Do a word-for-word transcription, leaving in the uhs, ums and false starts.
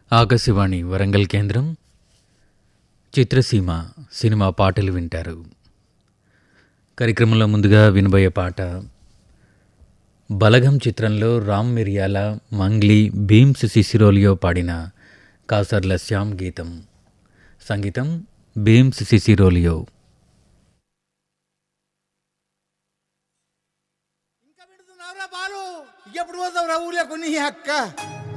ఆకాశవాణి వరంగల్ కేంద్రం చిత్రసీమ సినిమా పాటలు వింటారు. కార్యక్రమంలో ముందుగా వినబోయే పాట బలగం చిత్రంలో రామ్ మిరియాల, మంగ్లీ, భీమ్స్ సిసిరోలియో పాడిన కాసర్ల శ్యామ్ గీతం. సంగీతం భీమ్స్ సిసిరోలియో. ఇంకా పెడుతున్నావురా బాలు, ఎప్పుడు పోతావురా ఊళ్ళో కొన్ని అక్క